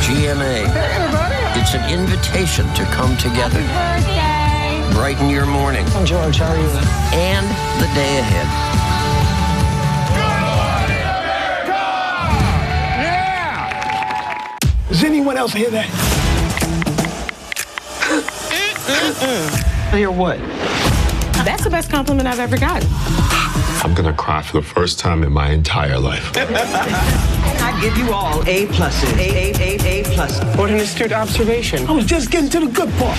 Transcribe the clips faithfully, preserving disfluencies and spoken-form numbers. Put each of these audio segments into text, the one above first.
G M A. Hey, everybody. It's an invitation to come together. Happy birthday. Brighten your morning. I'm George. How are you? And the day ahead. Yeah! Does anyone else hear that? Hear what? That's the best compliment I've ever gotten. I'm gonna cry for the first time in my entire life. I give you all A pluses. A, A, A, A plus. What an astute observation. I was just getting to the good part.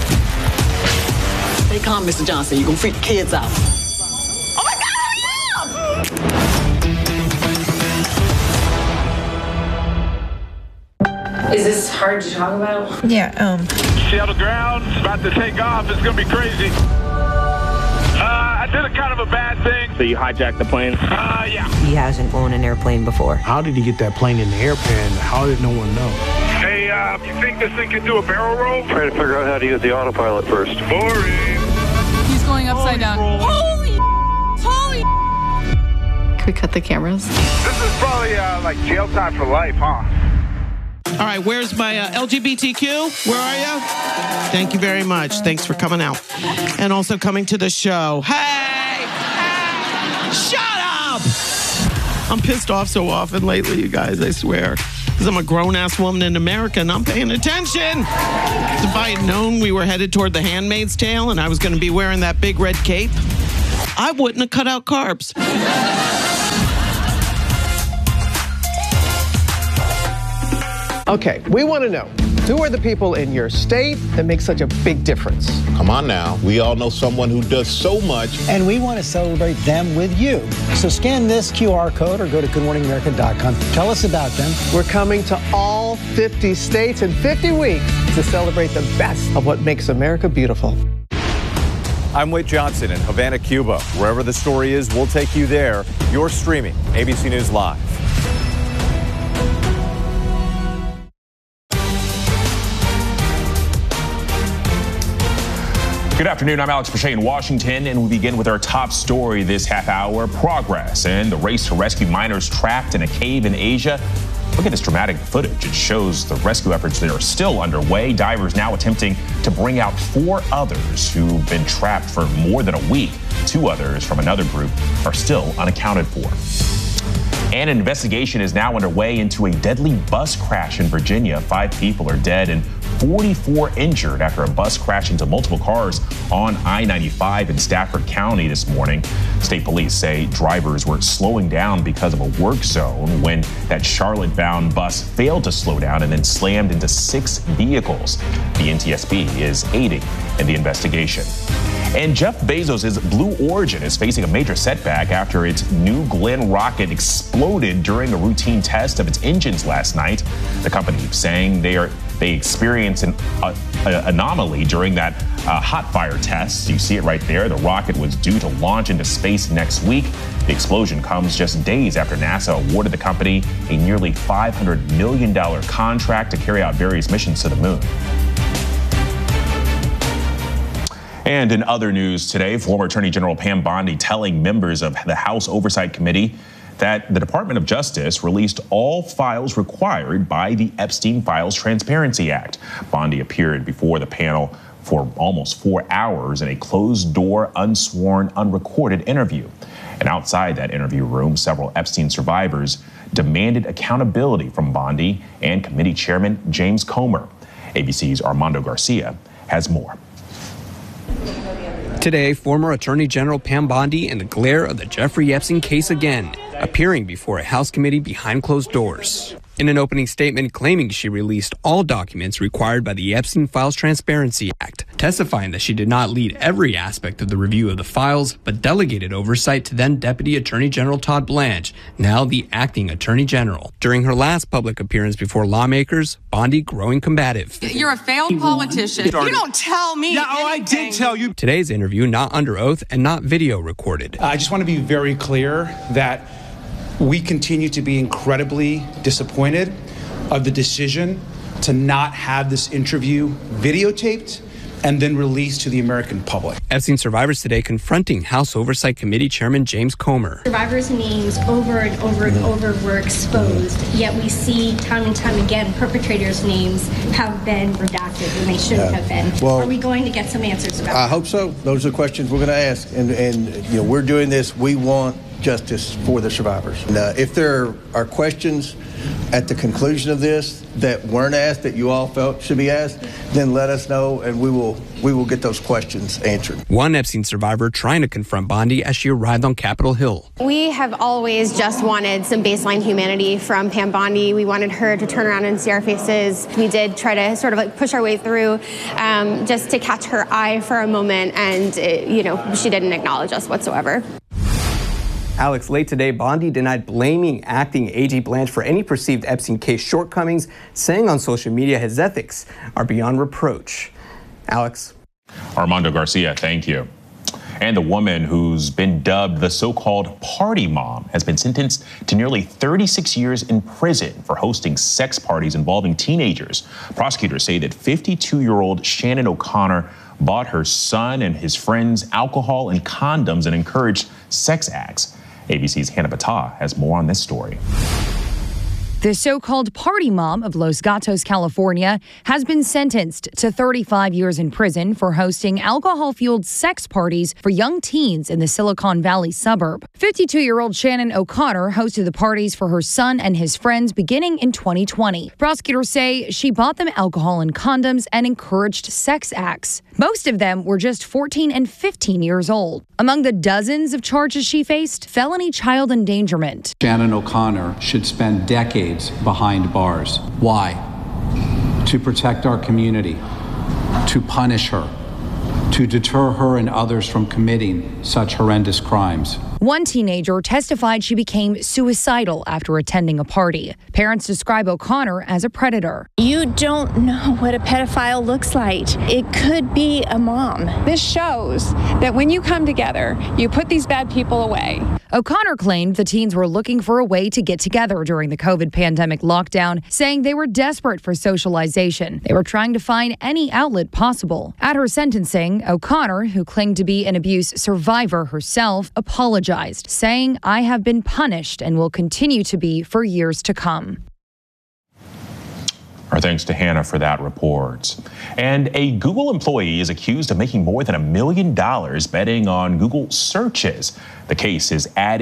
Stay calm, Mister Johnson. You're gonna freak the kids out. Oh my God, hurry up! Is this hard to talk about? Yeah, um. Seattle ground's about to take off. It's gonna be crazy. Uh, I did a kind of a bad thing. So you hijacked the plane? Uh, yeah. He hasn't owned an airplane before. How did he get that plane in the airplane? How did no one know? Hey, uh, you think this thing can do a barrel roll? Trying to figure out how to use the autopilot first. Boring. He's going upside down. Holy, holy. Can we cut the cameras? This is probably, uh, like jail time for life, huh? All right, where's my uh, L G B T Q? Where are you? Thank you very much. Thanks for coming out. And also coming to the show. Hey! Hey! Shut up! I'm pissed off so often lately, you guys, I swear. Because I'm a grown-ass woman in America and I'm paying attention. If I had known we were headed toward The Handmaid's Tale and I was going to be wearing that big red cape, I wouldn't have cut out carbs. Okay, we want to know, who are the people in your state that make such a big difference? Come on now. We all know someone who does so much. And we want to celebrate them with you. So scan this Q R code or go to good morning america dot com. Tell us about them. We're coming to all fifty states in fifty weeks to celebrate the best of what makes America beautiful. I'm Whit Johnson in Havana, Cuba. Wherever the story is, we'll take you there. You're streaming A B C News Live. Good afternoon, I'm Alex Pache in Washington, and we begin with our top story this half hour, progress in the race to rescue miners trapped in a cave in Asia. Look at this dramatic footage. It shows the rescue efforts that are still underway. Divers now attempting to bring out four others who've been trapped for more than a week. Two others from another group are still unaccounted for. And an investigation is now underway into a deadly bus crash in Virginia. Five people are dead and forty-four injured after a bus crashed into multiple cars on I ninety-five in Stafford County this morning. State police say drivers were slowing down because of a work zone when that Charlotte-bound bus failed to slow down and then slammed into six vehicles. The N T S B is aiding in the investigation. And Jeff Bezos' Blue Origin is facing a major setback after its New Glenn rocket exploded during a routine test of its engines last night. The company saying they are they experienced an uh, anomaly during that uh, hot fire test. You see it right there. The rocket was due to launch into space next week. The explosion comes just days after NASA awarded the company a nearly five hundred million dollars contract to carry out various missions to the moon. And in other news today, former Attorney General Pam Bondi telling members of the House Oversight Committee that the Department of Justice released all files required by the Epstein Files Transparency Act. Bondi appeared before the panel for almost four hours in a closed-door, unsworn, unrecorded interview. And outside that interview room, several Epstein survivors demanded accountability from Bondi and committee chairman James Comer. A B C's Armando Garcia has more. Today, former Attorney General Pam Bondi in the glare of the Jeffrey Epstein case again, appearing before a House committee behind closed doors. In an opening statement claiming she released all documents required by the Epstein Files Transparency Act, testifying that she did not lead every aspect of the review of the files, but delegated oversight to then Deputy Attorney General Todd Blanche, now the acting Attorney General. During her last public appearance before lawmakers, Bondi growing combative. You're a failed politician. You don't tell me Yeah, oh, I did tell you. Today's interview not under oath and not video recorded. I just want to be very clear that we continue to be incredibly disappointed of the decision to not have this interview videotaped and then released to the American public. Epstein survivors today confronting House Oversight Committee Chairman James Comer. Survivors' names over and over and over were exposed, yet we see time and time again perpetrators' names have been redacted when they shouldn't Yeah. have been. Well, Are we going to get some answers about I that? hope so. Those are the questions we're going to ask. And, and you know, we're doing this. We want justice for the survivors. And, uh, if there are questions at the conclusion of this that weren't asked that you all felt should be asked, then let us know, and we will we will get those questions answered. One Epstein survivor trying to confront Bondi as she arrived on Capitol Hill. We have always just wanted some baseline humanity from Pam Bondi. We wanted her to turn around and see our faces. We did try to sort of like push our way through um, just to catch her eye for a moment, and it, you know, she didn't acknowledge us whatsoever. Alex, late today, Bondi denied blaming acting A G Blanche for any perceived Epstein case shortcomings, saying on social media his ethics are beyond reproach. Alex. Armando Garcia, thank you. And the woman who's been dubbed the so-called party mom has been sentenced to nearly thirty-six years in prison for hosting sex parties involving teenagers. Prosecutors say that fifty-two-year-old Shannon O'Connor bought her son and his friends alcohol and condoms and encouraged sex acts. A B C's Hannah Battah has more on this story. The so-called party mom of Los Gatos, California, has been sentenced to thirty-five years in prison for hosting alcohol-fueled sex parties for young teens in the Silicon Valley suburb. fifty-two-year-old Shannon O'Connor hosted the parties for her son and his friends beginning in twenty twenty. Prosecutors say she bought them alcohol and condoms and encouraged sex acts. Most of them were just fourteen and fifteen years old. Among the dozens of charges she faced, felony child endangerment. Shannon O'Connor should spend decades behind bars. Why? To protect our community, to punish her, to deter her and others from committing such horrendous crimes. One teenager testified she became suicidal after attending a party. Parents describe O'Connor as a predator. You don't know what a pedophile looks like. It could be a mom. This shows that when you come together, you put these bad people away. O'Connor claimed the teens were looking for a way to get together during the COVID pandemic lockdown, saying they were desperate for socialization. They were trying to find any outlet possible. At her sentencing, O'Connor, who claimed to be an abuse survivor herself, apologized, saying, "I have been punished and will continue to be for years to come." Our thanks to Hannah for that report. And a Google employee is accused of making more than a million dollars betting on Google searches. The case is added